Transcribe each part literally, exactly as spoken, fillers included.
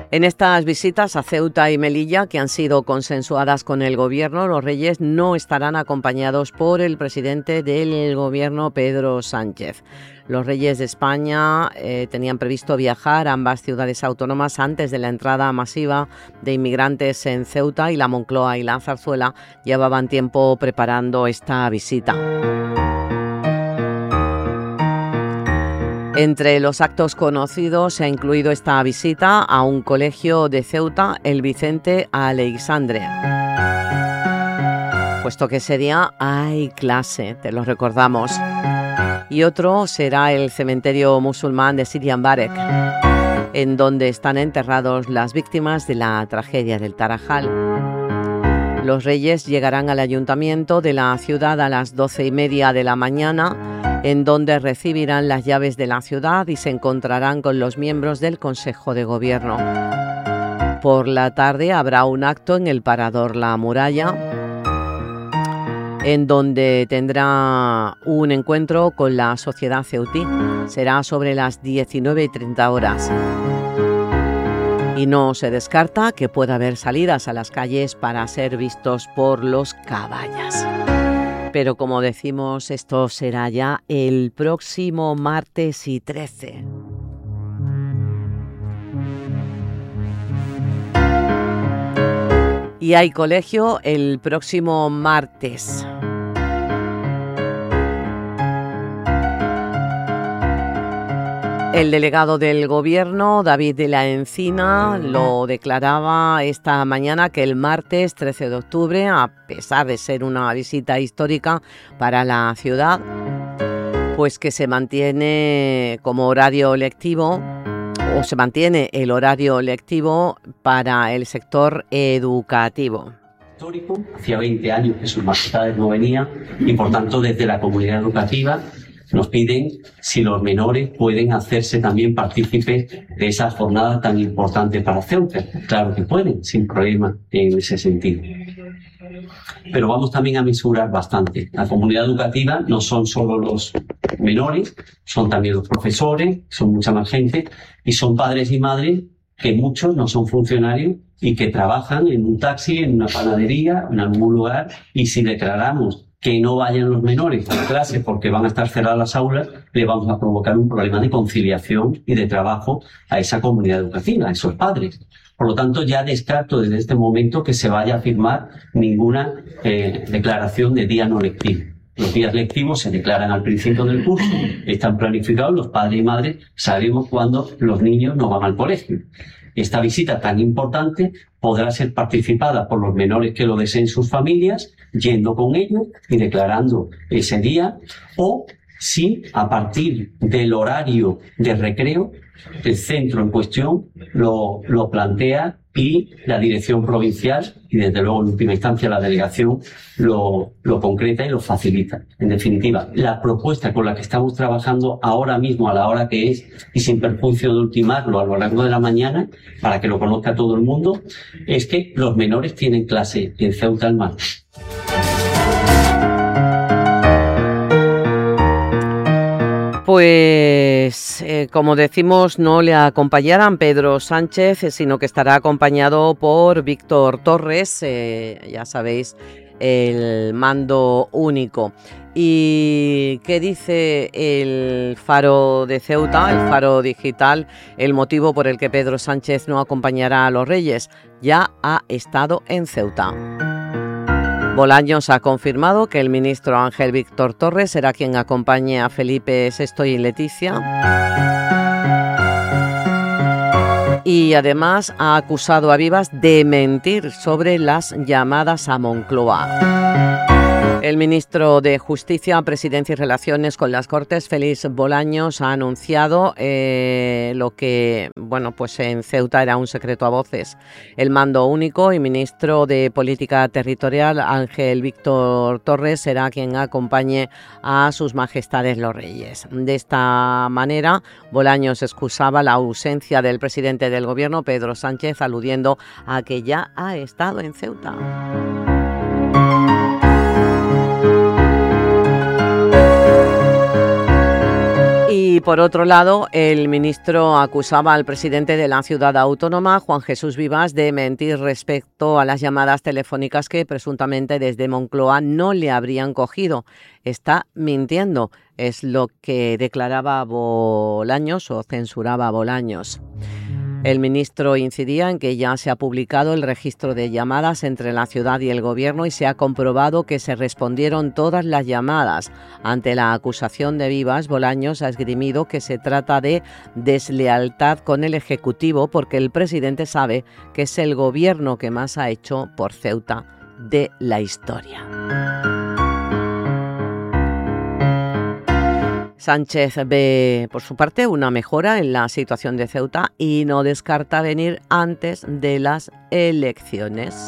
En estas visitas a Ceuta y Melilla, que han sido consensuadas con el Gobierno, los Reyes no estarán acompañados por el presidente del Gobierno, Pedro Sánchez. Los Reyes de España eh, tenían previsto viajar a ambas ciudades autónomas antes de la entrada masiva de inmigrantes en Ceuta, y la Moncloa y la Zarzuela llevaban tiempo preparando esta visita. Entre los actos conocidos se ha incluido esta visita a un colegio de Ceuta, el Vicente Aleixandre, puesto que ese día hay clase, te lo recordamos. Y otro será el cementerio musulmán de Sirian Barek, en donde están enterrados las víctimas de la tragedia del Tarajal. Los Reyes llegarán al ayuntamiento de la ciudad a las doce y media de la mañana, en donde recibirán las llaves de la ciudad y se encontrarán con los miembros del Consejo de Gobierno. Por la tarde habrá un acto en el Parador La Muralla, en donde tendrá un encuentro con la sociedad ceutí. Será sobre las diecinueve y treinta horas. Y no se descarta que pueda haber salidas a las calles para ser vistos por los caballas. Pero como decimos, esto será ya el próximo martes y trece. Y hay colegio el próximo martes. El delegado del Gobierno, David de la Encina, lo declaraba esta mañana que el martes trece de octubre, a pesar de ser una visita histórica para la ciudad, pues que se mantiene como horario lectivo, o se mantiene el horario lectivo para el sector educativo. Histórico, hacía veinte años que sus majestades no venían y por tanto desde la comunidad educativa nos piden si los menores pueden hacerse también partícipes de esa jornada tan importante para Ceuta. Claro que pueden, sin problema en ese sentido. Pero vamos también a mesurar bastante. La comunidad educativa no son solo los menores, son también los profesores, son mucha más gente, y son padres y madres que muchos no son funcionarios y que trabajan en un taxi, en una panadería, en algún lugar, y si declaramos que no vayan los menores a la clase porque van a estar cerradas las aulas, le vamos a provocar un problema de conciliación y de trabajo a esa comunidad educativa, a esos padres. Por lo tanto, ya descarto desde este momento que se vaya a firmar ninguna eh, declaración de día no lectivo. Los días lectivos se declaran al principio del curso, están planificados, los padres y madres sabemos cuándo los niños no van al colegio. Esta visita tan importante podrá ser participada por los menores que lo deseen sus familias, yendo con ellos y declarando ese día, o si a partir del horario de recreo el centro en cuestión lo, lo plantea y la dirección provincial y desde luego en última instancia la delegación lo, lo concreta y lo facilita. En definitiva, la propuesta con la que estamos trabajando ahora mismo a la hora que es y sin perjuicio de ultimarlo a lo largo de la mañana para que lo conozca todo el mundo es que los menores tienen clase en Ceuta el martes. Pues, eh, como decimos, no le acompañarán Pedro Sánchez, sino que estará acompañado por Víctor Torres, eh, ya sabéis, el mando único. ¿Y qué dice el Faro de Ceuta, el Faro Digital, el motivo por el que Pedro Sánchez no acompañará a los Reyes? Ya ha estado en Ceuta. Bolaños ha confirmado que el ministro Ángel Víctor Torres será quien acompañe a Felipe sexto y Leticia. Y además ha acusado a Vivas de mentir sobre las llamadas a Moncloa. El ministro de Justicia, Presidencia y Relaciones con las Cortes, Félix Bolaños, ha anunciado eh, lo que, bueno, pues en Ceuta era un secreto a voces. El mando único y ministro de Política Territorial, Ángel Víctor Torres, será quien acompañe a sus majestades los Reyes. De esta manera, Bolaños excusaba la ausencia del presidente del Gobierno, Pedro Sánchez, aludiendo a que ya ha estado en Ceuta. Y por otro lado, el ministro acusaba al presidente de la ciudad autónoma, Juan Jesús Vivas, de mentir respecto a las llamadas telefónicas que presuntamente desde Moncloa no le habrían cogido. Está mintiendo, es lo que declaraba Bolaños o censuraba Bolaños. El ministro incidía en que ya se ha publicado el registro de llamadas entre la ciudad y el gobierno y se ha comprobado que se respondieron todas las llamadas. Ante la acusación de Vivas, Bolaños ha esgrimido que se trata de deslealtad con el Ejecutivo porque el presidente sabe que es el gobierno que más ha hecho por Ceuta de la historia. Sánchez ve, por su parte, una mejora en la situación de Ceuta y no descarta venir antes de las elecciones.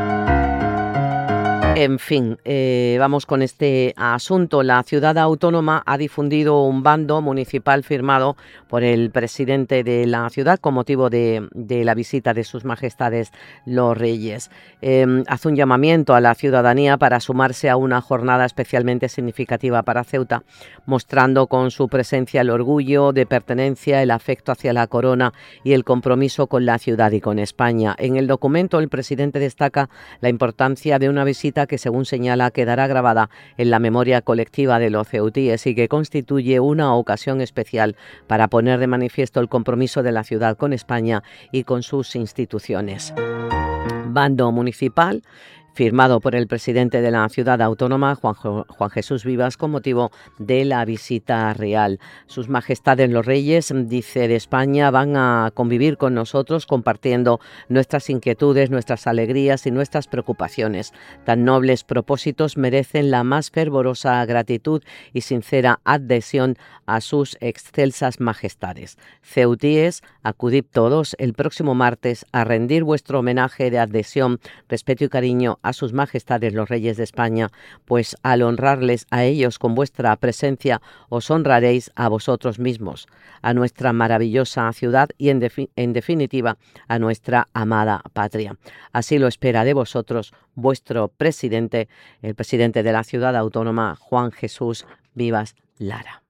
En fin, eh, vamos con este asunto. La ciudad autónoma ha difundido un bando municipal firmado por el presidente de la ciudad con motivo de, de la visita de sus majestades los Reyes. Eh, hace un llamamiento a la ciudadanía para sumarse a una jornada especialmente significativa para Ceuta, mostrando con su presencia el orgullo de pertenencia, el afecto hacia la corona y el compromiso con la ciudad y con España. En el documento, el presidente destaca la importancia de una visita que, según señala, quedará grabada en la memoria colectiva de los ceutíes y que constituye una ocasión especial para poner de manifiesto el compromiso de la ciudad con España y con sus instituciones. Bando municipal firmado por el presidente de la ciudad autónoma, Juan, Juan Jesús Vivas, con motivo de la visita real. Sus majestades los Reyes, dice, de España van a convivir con nosotros compartiendo nuestras inquietudes, nuestras alegrías y nuestras preocupaciones. Tan nobles propósitos merecen la más fervorosa gratitud y sincera adhesión a sus excelsas majestades. Ceutíes, acudid todos el próximo martes a rendir vuestro homenaje de adhesión, respeto y cariño a sus majestades los Reyes de España, pues al honrarles a ellos con vuestra presencia, os honraréis a vosotros mismos, a nuestra maravillosa ciudad y en, defi- en definitiva a nuestra amada patria. Así lo espera de vosotros vuestro presidente, el presidente de la ciudad autónoma, Juan Jesús Vivas Lara.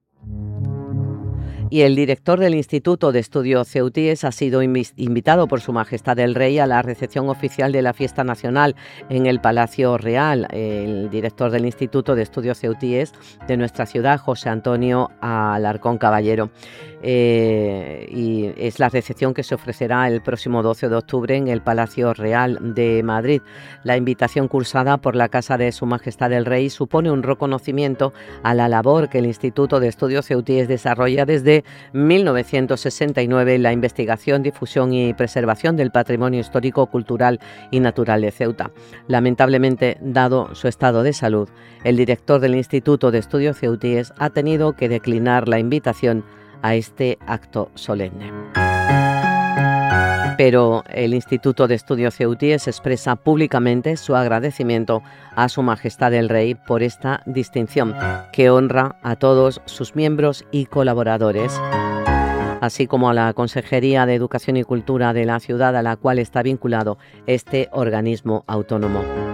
Y el director del Instituto de Estudios Ceutíes ha sido invitado por Su Majestad el Rey a la recepción oficial de la Fiesta Nacional en el Palacio Real. El director del Instituto de Estudios Ceutíes de nuestra ciudad, José Antonio Alarcón Caballero. Eh, y es la recepción que se ofrecerá el próximo doce de octubre en el Palacio Real de Madrid. La invitación cursada por la Casa de Su Majestad el Rey supone un reconocimiento a la labor que el Instituto de Estudios Ceutíes desarrolla desde mil novecientos sesenta y nueve en la investigación, difusión y preservación del patrimonio histórico, cultural y natural de Ceuta. Lamentablemente, dado su estado de salud, el director del Instituto de Estudios Ceutíes ha tenido que declinar la invitación a este acto solemne. Pero el Instituto de Estudios Ceutíes expresa públicamente su agradecimiento a Su Majestad el Rey por esta distinción, que honra a todos sus miembros y colaboradores, así como a la Consejería de Educación y Cultura de la ciudad a la cual está vinculado este organismo autónomo.